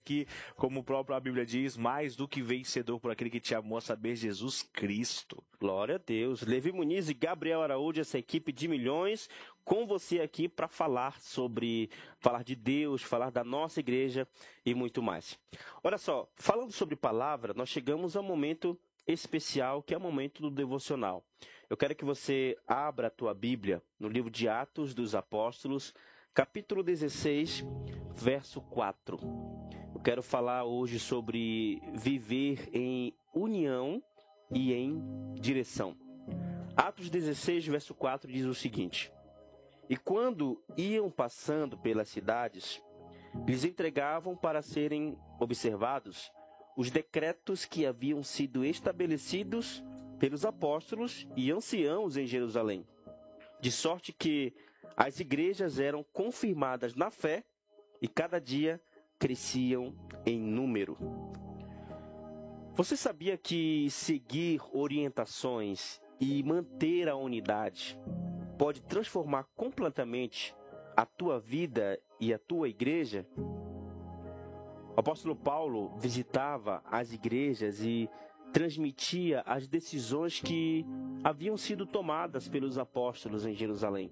aqui, como a própria Bíblia diz, mais do que vencedor por aquele que te amou, a saber, Jesus Cristo. Glória a Deus. Levi Muniz e Gabriel Araújo, essa equipe de milhões, com você aqui para falar de Deus, falar da nossa igreja e muito mais. Olha só, falando sobre palavra, nós chegamos a um momento especial, que é o momento do devocional. Eu quero que você abra a tua Bíblia no livro de Atos dos Apóstolos, capítulo 16, verso 4. Eu quero falar hoje sobre viver em união e em direção. Atos 16, verso 4 diz o seguinte: E quando iam passando pelas cidades, lhes entregavam para serem observados os decretos que haviam sido estabelecidos pelos apóstolos e anciãos em Jerusalém, de sorte que as igrejas eram confirmadas na fé e cada dia cresciam em número. Você sabia que seguir orientações e manter a unidade pode transformar completamente a tua vida e a tua igreja? O apóstolo Paulo visitava as igrejas e transmitia as decisões que haviam sido tomadas pelos apóstolos em Jerusalém.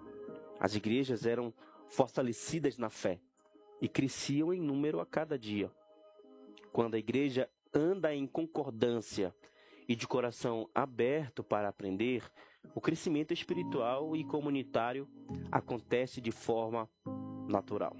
As igrejas eram fortalecidas na fé e cresciam em número a cada dia. Quando a igreja anda em concordância e de coração aberto para aprender, o crescimento espiritual e comunitário acontece de forma natural.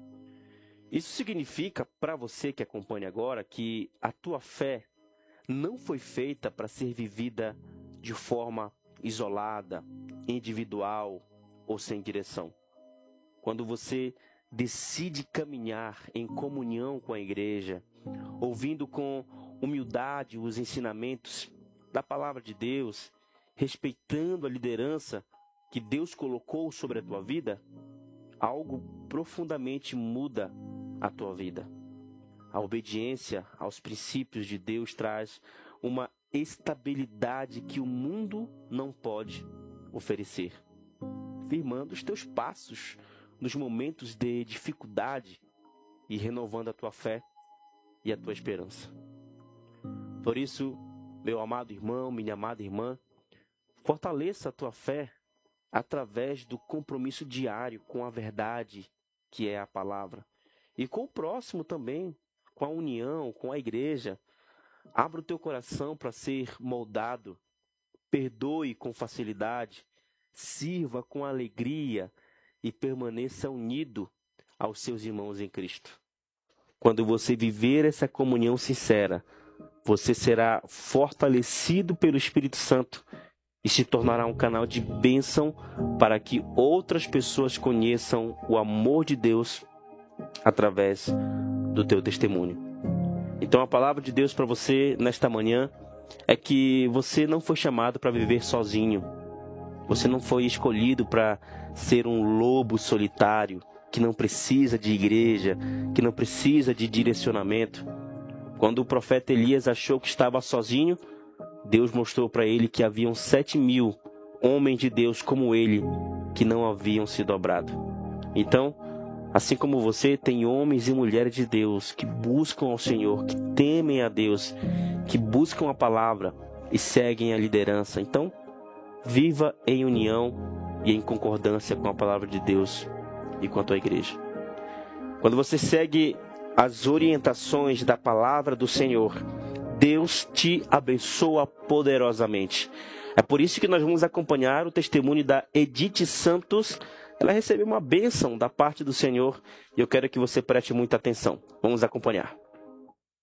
Isso significa, para você que acompanha agora, que a tua fé não foi feita para ser vivida de forma isolada, individual ou sem direção. Quando você decide caminhar em comunhão com a igreja, ouvindo com humildade os ensinamentos da palavra de Deus, respeitando a liderança que Deus colocou sobre a tua vida, algo profundamente muda a tua vida. A obediência aos princípios de Deus traz uma estabilidade que o mundo não pode oferecer, firmando os teus passos nos momentos de dificuldade e renovando a tua fé e a tua esperança. Por isso, meu amado irmão, minha amada irmã, fortaleça a tua fé através do compromisso diário com a verdade, que é a palavra, e com o próximo também, com a união, com a igreja. Abra o teu coração para ser moldado, perdoe com facilidade, sirva com alegria e permaneça unido aos seus irmãos em Cristo. Quando você viver essa comunhão sincera, você será fortalecido pelo Espírito Santo e se tornará um canal de bênção para que outras pessoas conheçam o amor de Deus através do teu testemunho. Então a palavra de Deus para você nesta manhã é que você não foi chamado para viver sozinho. Você não foi escolhido para ser um lobo solitário, que não precisa de igreja, que não precisa de direcionamento. Quando o profeta Elias achou que estava sozinho, Deus mostrou para ele que haviam 7.000 homens de Deus como ele, que não haviam se dobrado. Então, assim como você, tem homens e mulheres de Deus que buscam ao Senhor, que temem a Deus, que buscam a palavra e seguem a liderança. Então, viva em união e em concordância com a palavra de Deus e com a tua igreja. Quando você segue as orientações da palavra do Senhor, Deus te abençoa poderosamente. É por isso que nós vamos acompanhar o testemunho da Edith Santos. Ela recebeu uma bênção da parte do Senhor e eu quero que você preste muita atenção. Vamos acompanhar.